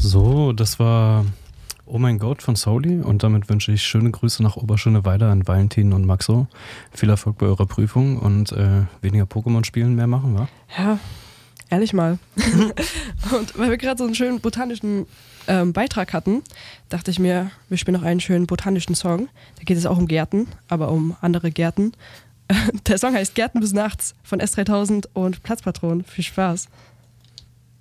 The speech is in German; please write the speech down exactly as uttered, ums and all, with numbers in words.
So, das war Oh mein Gott von Soli und damit wünsche ich schöne Grüße nach Oberschöneweida an Valentin und Maxo. Viel Erfolg bei eurer Prüfung und äh, weniger Pokémon spielen, mehr machen, wa? Ja, ehrlich mal. Und weil wir gerade so einen schönen botanischen ähm, Beitrag hatten, dachte ich mir, wir spielen noch einen schönen botanischen Song. Da geht es auch um Gärten, aber um andere Gärten. Der Song heißt Gärten bis nachts von S dreitausend und Platzpatron. Viel Spaß.